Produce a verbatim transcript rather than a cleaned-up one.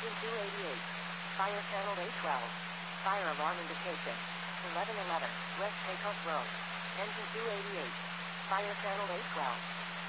Engine two eighty-eight. Fire channel A twelve. Fire alarm indication. eleven eleven, West Pecos Road. Engine two eighty-eight. Fire channel A twelve.